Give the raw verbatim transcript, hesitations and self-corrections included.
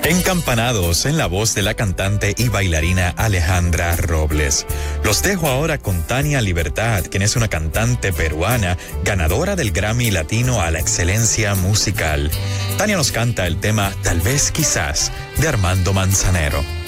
Encampanados en la voz de la cantante y bailarina Alejandra Robles. Los dejo ahora con Tania Libertad, quien es una cantante peruana, ganadora del Grammy Latino a la excelencia musical. Tania nos canta el tema Tal vez Quizás, de Armando Manzanero.